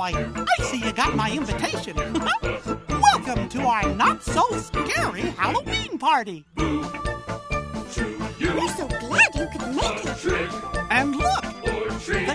boy. I see you got my invitation. Welcome to our not-so-scary Halloween party. We're so glad you could make it. And look, the